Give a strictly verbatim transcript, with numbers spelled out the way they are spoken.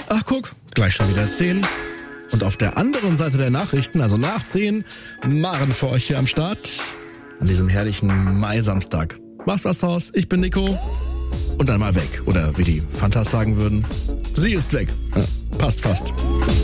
Ach guck, gleich schon wieder zehn. Und auf der anderen Seite der Nachrichten, also nach zehn, Maren für euch hier am Start. An diesem herrlichen Mai-Samstag. Macht was draus, ich bin Nico. Und dann mal weg. Oder wie die Fantas sagen würden, sie ist weg. Ja, passt fast.